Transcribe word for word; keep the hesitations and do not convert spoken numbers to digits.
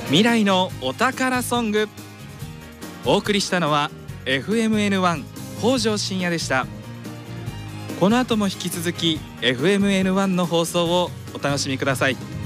未来のお宝ソング。お送りしたのは エフエムエヌワン 北条深也でした。この後も引き続き エフエムエヌワン の放送をお楽しみください。